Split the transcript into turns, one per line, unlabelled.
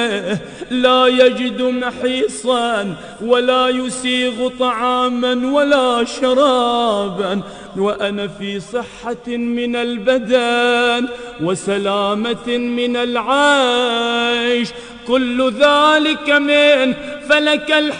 لا يجد محيصا ولا يسيغ طعاما ولا شرابا، وأنا في صحة من البدن وسلامة من العيش، كل ذلك من فلك الحمد.